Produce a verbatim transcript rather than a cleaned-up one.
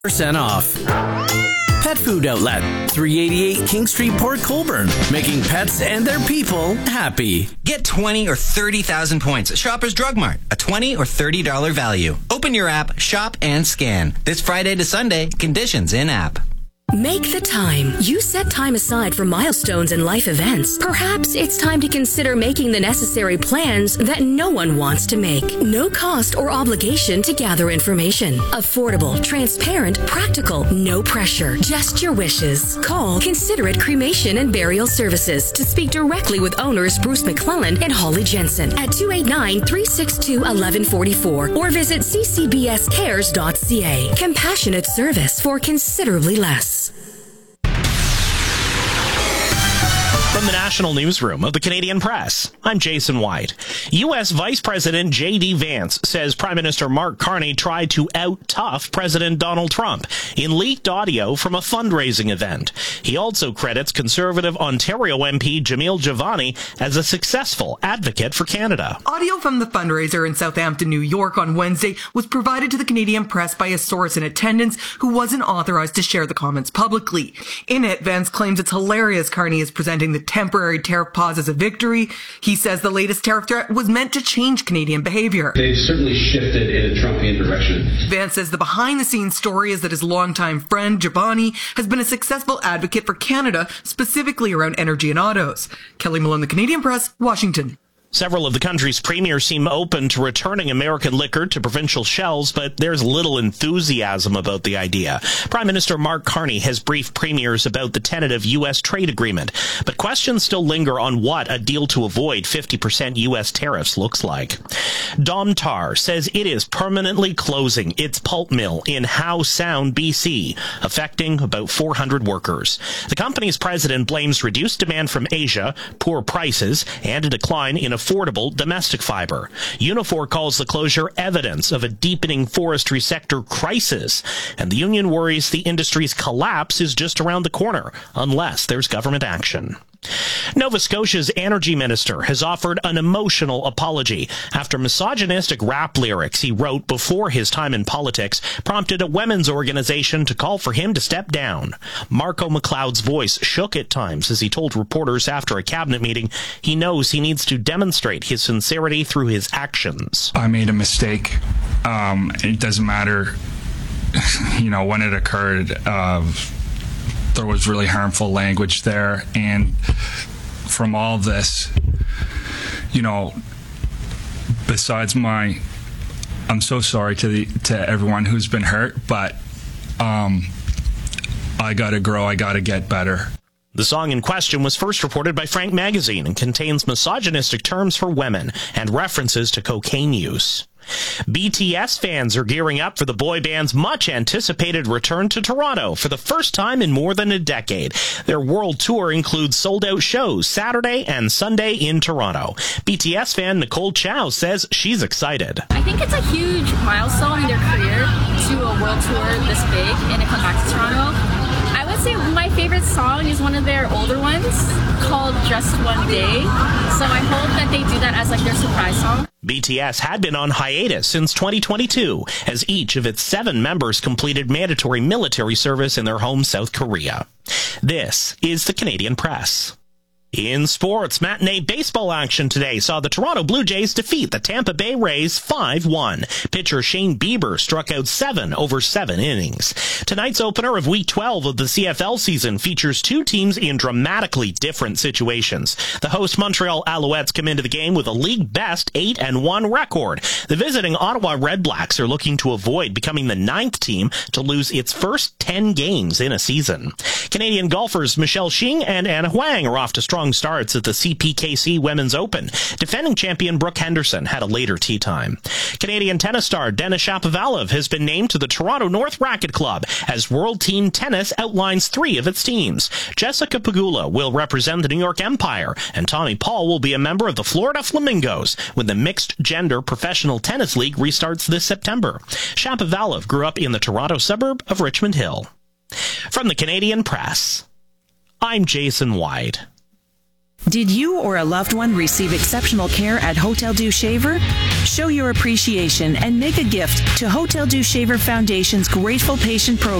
percent off. Pet Food Outlet, three eighty-eight King Street, Port Colborne, making pets and their people happy. Get twenty or thirty thousand points at Shoppers Drug Mart, a twenty or thirty dollars value. Open your app, shop, and scan. This Friday to Sunday, conditions in-app. Make the time. You set time aside for milestones and life events. Perhaps it's time to consider making the necessary plans that no one wants to make. No cost or obligation to gather information. Affordable, transparent, practical, no pressure. Just your wishes. Call Considerate Cremation and Burial Services to speak directly with owners Bruce McClellan and Holly Jensen at two eight nine, three six two, one one four four or visit c c b s cares dot c a. Compassionate service for considerably less. From the National Newsroom of the Canadian Press, I'm Jason White. U S Vice President J D Vance says Prime Minister Mark Carney tried to out-tough President Donald Trump in leaked audio from a fundraising event. He also credits Conservative Ontario M P Jamil Javani as a successful advocate for Canada. Audio from the fundraiser in Southampton, New York on Wednesday was provided to the Canadian Press by a source in attendance who wasn't authorized to share the comments publicly. In it, Vance claims it's hilarious Carney is presenting the temporary tariff pause as a victory. He says the latest tariff threat was meant to change Canadian behavior. They've certainly shifted in a Trumpian direction. Vance says the behind-the-scenes story is that his longtime friend, Javani, has been a successful advocate for Canada, specifically around energy and autos. Kelly Malone, The Canadian Press, Washington. Several of the country's premiers seem open to returning American liquor to provincial shelves, but there's little enthusiasm about the idea. Prime Minister Mark Carney has briefed premiers about the tentative U S trade agreement, but questions still linger on what a deal to avoid fifty percent U S tariffs looks like. Domtar says it is permanently closing its pulp mill in Howe Sound, B C, affecting about four hundred workers. The company's president blames reduced demand from Asia, poor prices, and a decline in affordable domestic fiber. Unifor calls the closure evidence of a deepening forestry sector crisis, and the union worries the industry's collapse is just around the corner, unless there's government action. Nova Scotia's energy minister has offered an emotional apology after misogynistic rap lyrics he wrote before his time in politics prompted a women's organization to call for him to step down. Marco McLeod's voice shook at times as he told reporters after a cabinet meeting he knows he needs to demonstrate his sincerity through his actions. I made a mistake. Um, it doesn't matter, you know, when it occurred. Uh, There was really harmful language there, and from all this, you know, besides my, I'm so sorry to the to everyone who's been hurt, but um, I gotta grow, I gotta get better. The song in question was first reported by Frank Magazine and contains misogynistic terms for women and references to cocaine use. B T S fans are gearing up for the boy band's much-anticipated return to Toronto for the first time in more than a decade. Their world tour includes sold-out shows Saturday and Sunday in Toronto. B T S fan Nicole Chow says she's excited. I think it's a huge milestone in their career to a world tour this big and to come back to Toronto. I would say my favorite song is one of their older ones called Just One Day. So I hope that they do that as like their surprise song. B T S had been on hiatus since twenty twenty-two as each of its seven members completed mandatory military service in their home South Korea. This is the Canadian Press. In sports, matinee baseball action today saw the Toronto Blue Jays defeat the Tampa Bay Rays five one. Pitcher Shane Bieber struck out seven over seven innings. Tonight's opener of Week twelve of the C F L season features two teams in dramatically different situations. The host Montreal Alouettes come into the game with a league-best eight and one record. The visiting Ottawa Redblacks are looking to avoid becoming the ninth team to lose its first ten games in a season. Canadian golfers Michelle Shing and Anna Huang are off to strong starts at the C P K C Women's Open. Defending champion Brooke Henderson had a later tee time. Canadian tennis star Denis Shapovalov has been named to the Toronto North Racket Club as World Team Tennis outlines three of its teams. Jessica Pegula will represent the New York Empire, and Tommy Paul will be a member of the Florida Flamingos when the Mixed Gender Professional Tennis League restarts this September. Shapovalov grew up in the Toronto suburb of Richmond Hill. From the Canadian Press, I'm Jason White. Did you or a loved one receive exceptional care at Hotel Dieu Shaver? Show your appreciation and make a gift to Hotel Dieu Shaver Foundation's Grateful Patient Program.